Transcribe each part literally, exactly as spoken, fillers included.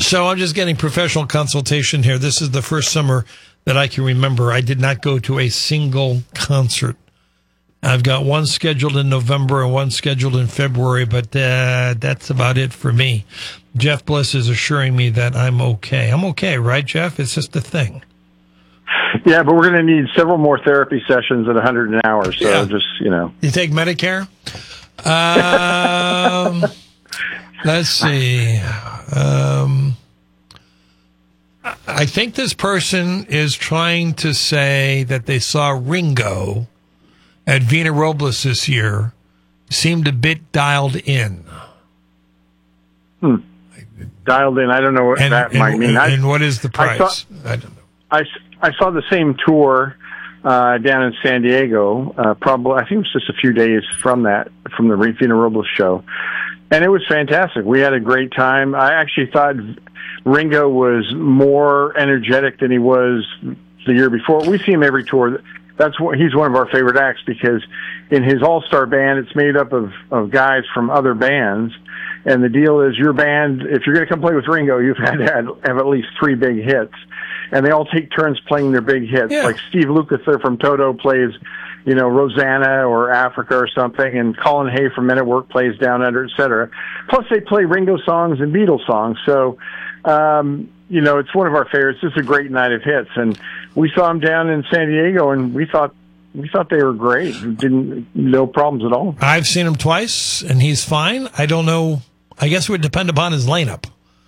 So I'm just getting professional consultation here. This is the first summer that I can remember I did not go to a single concert. I've got one scheduled in November and one scheduled in February, but uh, that's about it for me. Jeff Bliss is assuring me that I'm okay. I'm okay, right, Jeff? It's just a thing. Yeah, but we're going to need several more therapy sessions at one hundred an hour, so yeah. just, you know. You take Medicare? Um, let's see. Um, I think this person is trying to say that they saw Ringo at Vina Robles this year. Seemed a bit dialed in. Hmm. Dialed in. I don't know what and, that and, might mean. And, I, and what is the price? I, saw, I don't know. I, I saw the same tour uh, down in San Diego. Uh, probably, I think it was just a few days from that, from the Vina Robles show. And it was fantastic. We had a great time. I actually thought Ringo was more energetic than he was the year before. We see him every tour. That's what, he's one of our favorite acts because in his all-star band, it's made up of, of guys from other bands. And the deal is your band, if you're going to come play with Ringo, you've had to have, have at least three big hits. And they all take turns playing their big hits. Yeah. Like Steve Lukather from Toto plays, you know, Rosanna or Africa or something, and Colin Hay from Men at Work plays Down Under, et cetera. Plus they play Ringo songs and Beatles songs. So, um, you know, it's one of our favorites. It's a great night of hits. And we saw them down in San Diego, and we thought we thought they were great. Didn't no problems at all. I've seen him twice, and he's fine. I don't know. I guess it would depend upon his lineup.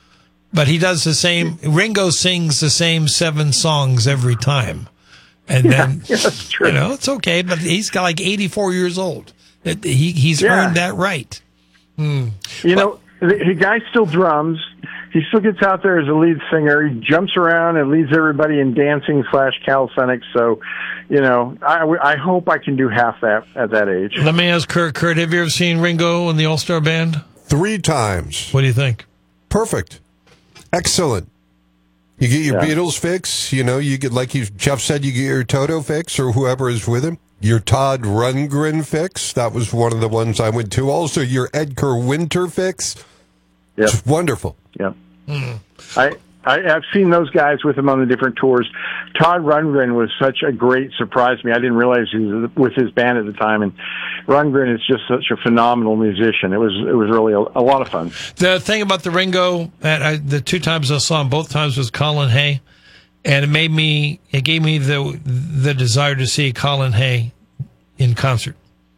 But he does the same. Ringo sings the same seven songs every time. And yeah, then, yeah, that's true. you know, it's okay. But he's got like eighty-four years old. He, he's yeah. earned that right. Hmm. You well, know, the, the guy still drums. He still gets out there as a lead singer. He jumps around and leads everybody in dancing slash calisthenics. So, you know, I, I hope I can do half that at that age. Let me ask Kurt. Kurt, have you ever seen Ringo in the All-Star Band? Three times. What do you think? Perfect. Excellent. You get your yeah. Beatles fix. You know, you get, like you, Jeff said, you get your Toto fix or whoever is with him. Your Todd Rundgren fix. That was one of the ones I went to. Also, your Edgar Winter fix. Yep. It's wonderful. Yep. Mm. I, I, I've seen those guys with him on the different tours. Todd Rundgren was such a great surprise to me. I didn't realize he was with his band at the time. And Rundgren is just such a phenomenal musician. It was it was really a, a lot of fun. The thing about the Ringo, I, the two times I saw him, both times was Colin Hay. And it made me, it gave me the the desire to see Colin Hay in concert.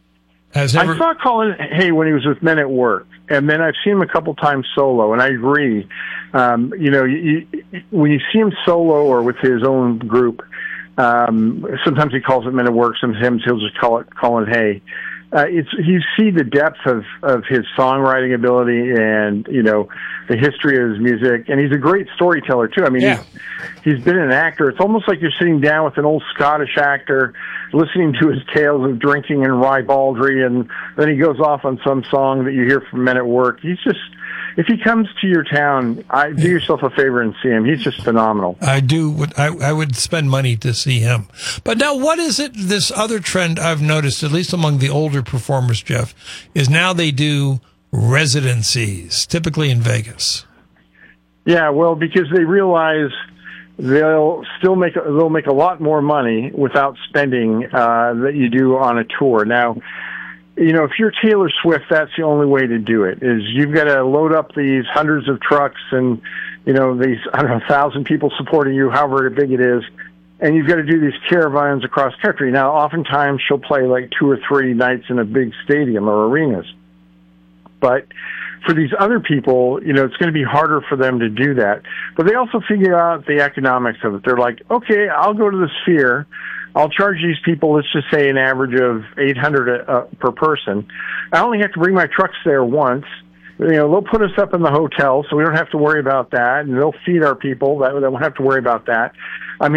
I, never... I saw Colin Hay when he was with Men at Work, and then I've seen him a couple times solo, and I agree. Um, you know, you, you, when you see him solo or with his own group, um, sometimes he calls it Men at Work, sometimes he'll just call it Colin Hay. Uh, it's you see the depth of, of his songwriting ability and, you know, the history of his music. And he's a great storyteller, too. I mean, yeah. he's, he's been an actor. It's almost like you're sitting down with an old Scottish actor, listening to his tales of drinking and ribaldry, and then he goes off on some song that you hear from Men at Work. He's just... If he comes to your town, I do yourself a favor and see him. He's just phenomenal. I do. I, I would spend money to see him. But now, what is it? This other trend I've noticed, at least among the older performers, Jeff, is now they do residencies, typically in Vegas. Yeah, well, because they realize they'll still make they'll make a lot more money without spending uh, that you do on a tour. Now, you know, if you're Taylor Swift, that's the only way to do it, is you've got to load up these hundreds of trucks and, you know, these, I don't know, thousand people supporting you, however big it is, and you've got to do these caravans across country. Now, oftentimes she'll play like two or three nights in a big stadium or arenas. But for these other people, you know, it's going to be harder for them to do that. But they also figure out the economics of it. They're like, okay, I'll go to the Sphere. I'll charge these people, let's just say, an average of eight hundred dollars uh, per person. I only have to bring my trucks there once. You know, they'll put us up in the hotel, so we don't have to worry about that, and they'll feed our people. That, they won't have to worry about that.